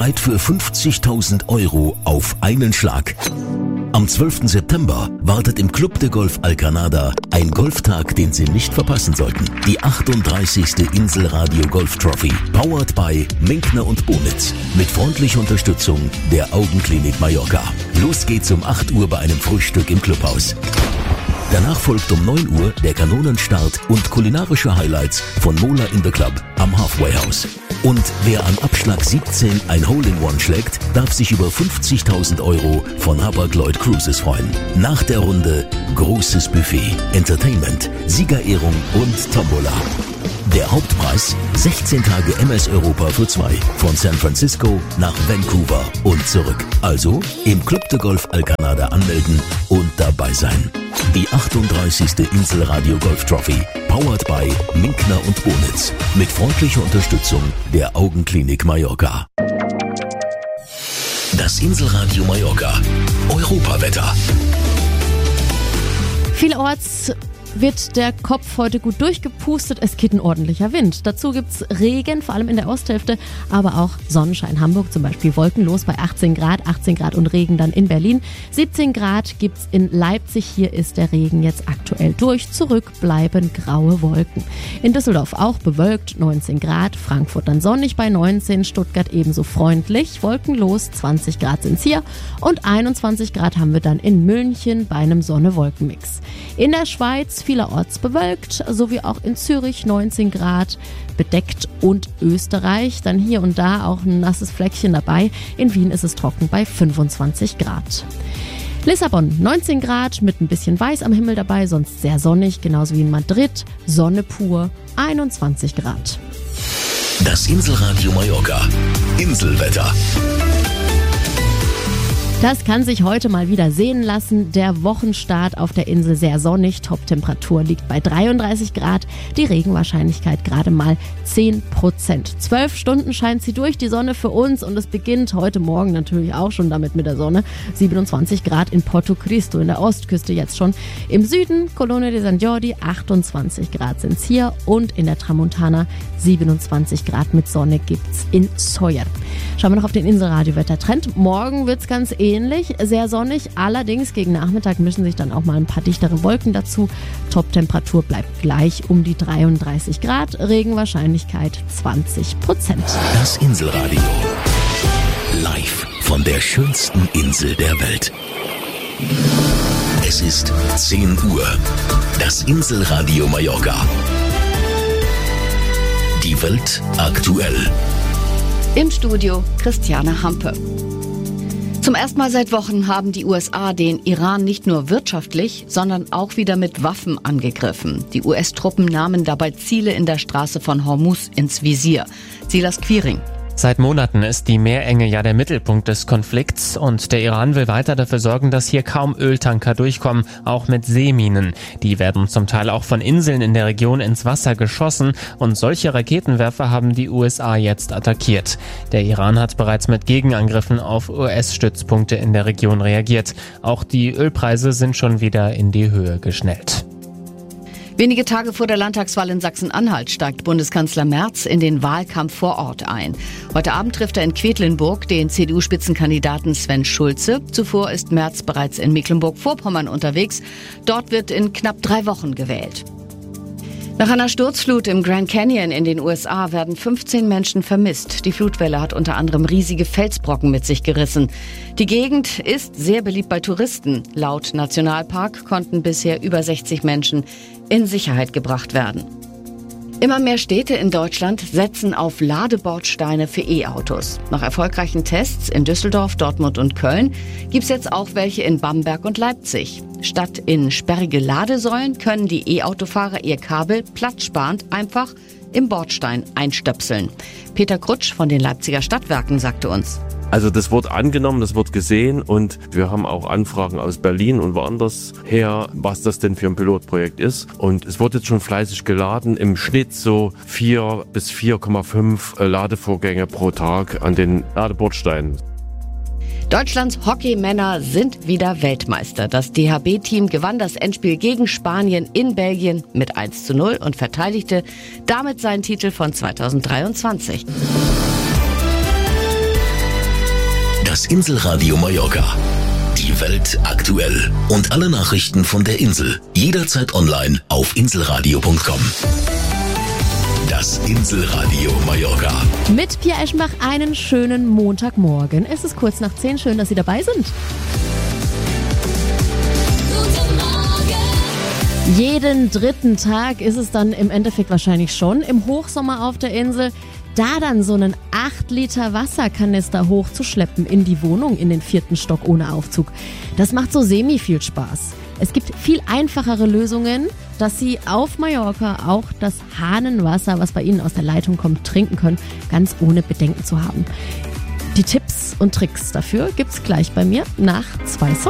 bereit für 50.000 € auf einen Schlag. Am 12. September wartet im Club de Golf Alcanada ein Golftag, den Sie nicht verpassen sollten. Die 38. Inselradio Golf Trophy, powered by Minkner und Bonitz, mit freundlicher Unterstützung der Augenklinik Mallorca. Los geht's um 8 Uhr bei einem Frühstück im Clubhaus. Danach folgt um 9 Uhr der Kanonenstart und kulinarische Highlights von Mola in the Club am Halfway House. Und wer an Abschlag 17 ein Hole-in-One schlägt, darf sich über 50.000 € von Hapag-Lloyd Cruises freuen. Nach der Runde großes Buffet, Entertainment, Siegerehrung und Tombola. Der Hauptpreis 16 Tage MS Europa für 2 von San Francisco nach Vancouver und zurück. Also im Club de Golf Alcanada anmelden und dabei sein. Die 38. Inselradio Golf Trophy, powered by Minkner und Bonitz, mit freundlicher Unterstützung der Augenklinik Mallorca. Das Inselradio Mallorca Europawetter. Vielerorts wird der Kopf heute gut durchgepustet. Es geht ein ordentlicher Wind. Dazu gibt's Regen, vor allem in der Osthälfte, aber auch Sonnenschein. Hamburg zum Beispiel wolkenlos bei 18 Grad und Regen dann in Berlin. 17 Grad gibt's in Leipzig. Hier ist der Regen jetzt aktuell durch. Zurück bleiben graue Wolken. In Düsseldorf auch bewölkt, 19 Grad. Frankfurt dann sonnig bei 19. Stuttgart ebenso freundlich, wolkenlos, 20 Grad sind's hier. Und 21 Grad haben wir dann in München bei einem Sonne-Wolken-Mix. In der Schweiz vielerorts bewölkt, sowie auch in Zürich 19 Grad, bedeckt und Österreich. Dann hier und da auch ein nasses Fleckchen dabei. In Wien ist es trocken bei 25 Grad. Lissabon 19 Grad mit ein bisschen Weiß am Himmel dabei, sonst sehr sonnig, genauso wie in Madrid. Sonne pur, 21 Grad. Das Inselradio Mallorca Inselwetter. Das kann sich heute mal wieder sehen lassen. Der Wochenstart auf der Insel sehr sonnig. Toptemperatur liegt bei 33 Grad. Die Regenwahrscheinlichkeit gerade mal 10%. 12 Stunden scheint sie durch, die Sonne für uns. Und es beginnt heute Morgen natürlich auch schon damit mit der Sonne. 27 Grad in Porto Cristo in der Ostküste jetzt schon. Im Süden, Colone de San Jordi, 28 Grad sind's hier. Und in der Tramontana 27 Grad mit Sonne gibt's in Sóller. Schauen wir noch auf den Inselradio-Wettertrend. Morgen wird's ganz ähnlich, sehr sonnig. Allerdings gegen Nachmittag mischen sich dann auch mal ein paar dichtere Wolken dazu. Toptemperatur bleibt gleich um die 33 Grad. Regenwahrscheinlichkeit 20%. Das Inselradio. Live von der schönsten Insel der Welt. Es ist 10 Uhr. Das Inselradio Mallorca. Die Welt aktuell. Im Studio Christiane Hampe. Zum ersten Mal seit Wochen haben die USA den Iran nicht nur wirtschaftlich, sondern auch wieder mit Waffen angegriffen. Die US-Truppen nahmen dabei Ziele in der Straße von Hormuz ins Visier. Silas Quiring. Seit Monaten ist die Meerenge ja der Mittelpunkt des Konflikts und der Iran will weiter dafür sorgen, dass hier kaum Öltanker durchkommen, auch mit Seeminen. Die werden zum Teil auch von Inseln in der Region ins Wasser geschossen und solche Raketenwerfer haben die USA jetzt attackiert. Der Iran hat bereits mit Gegenangriffen auf US-Stützpunkte in der Region reagiert. Auch die Ölpreise sind schon wieder in die Höhe geschnellt. Wenige Tage vor der Landtagswahl in Sachsen-Anhalt steigt Bundeskanzler Merz in den Wahlkampf vor Ort ein. Heute Abend trifft er in Quedlinburg den CDU-Spitzenkandidaten Sven Schulze. Zuvor ist Merz bereits in Mecklenburg-Vorpommern unterwegs. Dort wird in knapp 3 Wochen gewählt. Nach einer Sturzflut im Grand Canyon in den USA werden 15 Menschen vermisst. Die Flutwelle hat unter anderem riesige Felsbrocken mit sich gerissen. Die Gegend ist sehr beliebt bei Touristen. Laut Nationalpark konnten bisher über 60 Menschen in Sicherheit gebracht werden. Immer mehr Städte in Deutschland setzen auf Ladebordsteine für E-Autos. Nach erfolgreichen Tests in Düsseldorf, Dortmund und Köln gibt's jetzt auch welche in Bamberg und Leipzig. Statt in sperrige Ladesäulen können die E-Autofahrer ihr Kabel platzsparend einfach im Bordstein einstöpseln. Peter Krutsch von den Leipziger Stadtwerken sagte uns: Also das wird angenommen, das wird gesehen und wir haben auch Anfragen aus Berlin und woanders her, was das denn für ein Pilotprojekt ist. Und es wird jetzt schon fleißig geladen, im Schnitt so 4 bis 4,5 Ladevorgänge pro Tag an den Ladebordsteinen. Deutschlands Hockeymänner sind wieder Weltmeister. Das DHB-Team gewann das Endspiel gegen Spanien in Belgien mit 1:0 und verteidigte damit seinen Titel von 2023. Das Inselradio Mallorca. Die Welt aktuell. Und alle Nachrichten von der Insel. Jederzeit online auf inselradio.com. Das Inselradio Mallorca. Mit Pia Eschenbach einen schönen Montagmorgen. Es ist kurz nach 10. Schön, dass Sie dabei sind. Jeden dritten Tag ist es dann im Endeffekt wahrscheinlich schon im Hochsommer auf der Insel, da dann so einen 8 Liter Wasserkanister hochzuschleppen in die Wohnung in den 4. Stock ohne Aufzug. Das macht so semi viel Spaß. Es gibt viel einfachere Lösungen, dass Sie auf Mallorca auch das Hahnenwasser, was bei Ihnen aus der Leitung kommt, trinken können, ganz ohne Bedenken zu haben. Die Tipps und Tricks dafür gibt's gleich bei mir nach 2 Songs.